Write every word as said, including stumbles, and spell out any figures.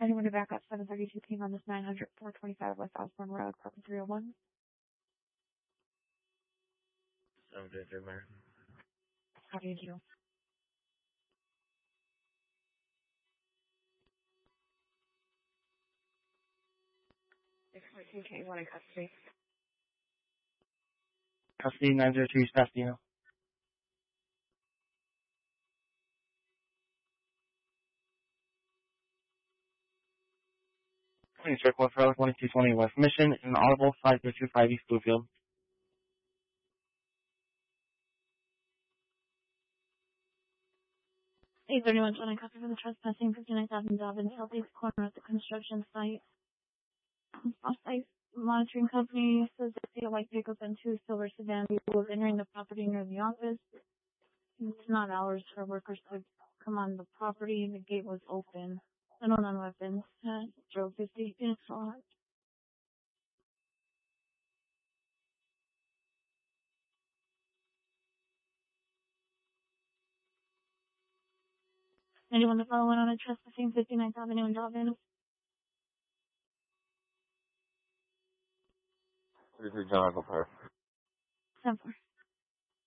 Anyone to back up seven thirty-two King on this nine hundred four twenty-five West Osborne Road, apartment three oh one. seven thirty-two, Mayor. How do you do? six fourteen K, one in custody. Custody nine zero two, Spastino. Please circle for twenty-two twenty West Mission and Audible five zero two five East Bluefield. eight thirty-one twenty, copy for the trespassing, fifty-nine thousand Dobbin, southeast corner at the construction site. Off-site monitoring company says they see a white pickup and two silver sedan vehicles entering the property near the office. It's not hours for workers to come on the property. The gate was open. I don't know weapons. Uh, drove fifty minutes long. Anyone to follow in on a trespassing, fifty-ninth Avenue in Dobbin? thirty-three John Echo Park. ten four.